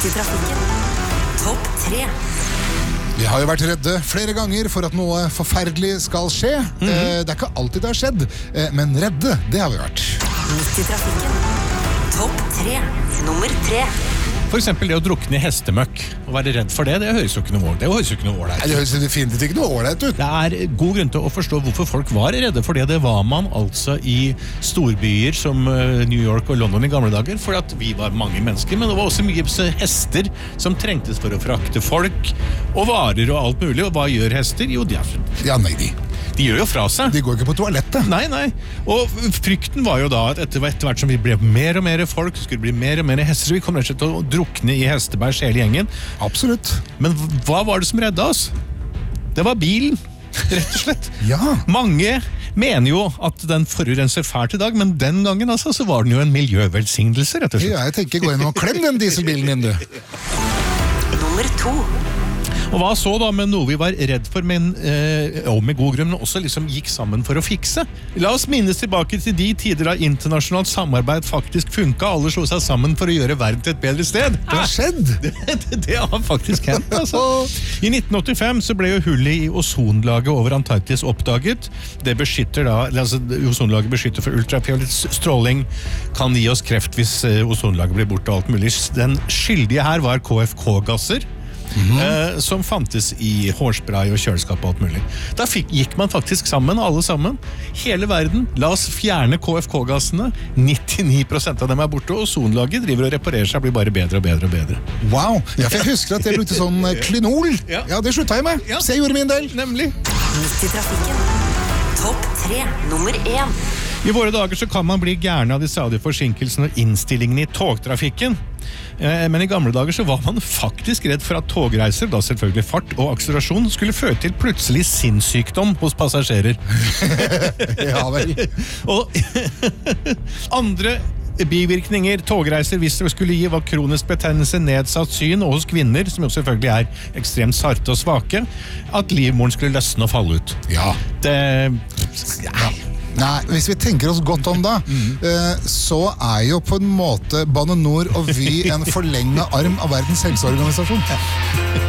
Midt i trafikken. Topp 3. Vi har jo vært redde flere ganger for at noe forferdelig skal skje. Det er ikke alltid det har skjedd, men redde, det har vi vært. Midt i trafikken. Topp 3. Nummer 3. For eksempel det å drukne i hestemøkk. Å være redd for det, det høres jo ikke noe ålreit. Det høres definitivt ikke noe ålreit ut. Det er god grunn til å forstå hvorfor folk var redde for det. Det var man altså i storbyer som New York og London i gamle dager, for at vi var mange mennesker, men det var også mye hester som trengtes for å frakte folk og varer og alt mulig. Og hva gjør hester? Jo, de gjør jo fra seg. De går ikke på toalettet. Nei. Og frykten var jo da at etter hvert som vi ble mer og mer folk, skulle bli mer og mer hester, så vi kom rett og slett til å drukne i hestebærs hele gjengen. Absolutt. Men hva var det som reddet oss? Det var bilen, rett og slett. Ja. Mange mener jo at den forurenser fælt i dag, men den gangen altså, så var den jo en miljøvelsignelse, rett og slett. Ja, jeg tenker gå inn og klem den dieselbilen din, du. Nummer 2. Og hva så da med noe vi var redd for, men og med god grunn, men også liksom gikk sammen for å fikse? La oss minnes tilbake til de tider da internasjonalt samarbeid faktisk funket. Alle slo seg sammen for å gjøre verden til et bedre sted. Det har skjedd! Det har faktisk hendt, altså. I 1985 så ble jo hullet i ozonlaget over Antarktis oppdaget. Det beskytter da, altså ozonlaget beskytter for ultrafiolett stråling, kan gi oss kreft hvis ozonlaget blir borte og alt mulig. Den skyldige her var KFK-gasser. Som fantes i hårspray og kjøleskap og alt mulig. Da gikk man faktisk sammen, alle sammen. Hele verden, la oss fjerne KFK-gassene. 99% av dem er borte, og ozonlaget driver og reparerer seg, blir bare bedre og bedre og bedre. Wow, ja, for jeg husker at jeg brukte sånn klinol. Ja, det slutta jeg med. Ja. Så jeg gjorde min del. Nemlig. Midt i trafikken. Topp 3. Nummer 1. I våre dager så kan man bli gærne av de stadige forsinkelsene og innstillingene i togtrafikken. Men i gamle dager så var man faktisk redd for at togreiser, da selvfølgelig fart og akselerasjon, skulle føre til plutselig sinnssykdom hos passasjerer. Ja vel. Og andre bivirkninger togreiser hvis det skulle gi var kronisk betennelse, nedsatt syn, og hos kvinner, som jo selvfølgelig er ekstremt sarte og svake, at livmoren skulle løsne og falle ut. Ja. Nei, hvis vi tenker oss godt om da, så er jo på en måte Bane NOR og Vy en forlenget arm av Verdens helseorganisasjon.